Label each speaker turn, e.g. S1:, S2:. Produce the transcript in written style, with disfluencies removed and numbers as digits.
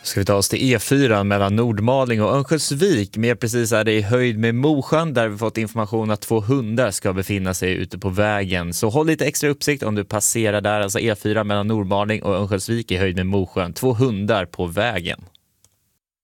S1: Ska vi ta oss till E4 mellan Nordmaling och Örnsköldsvik. Mer precis är det i höjd med Mosjön där vi fått information att 2 hundar ska befinna sig ute på vägen. Så håll lite extra uppsikt om du passerar där, alltså E4 mellan Nordmaling och Örnsköldsvik i höjd med Mosjön. 2 hundar på vägen.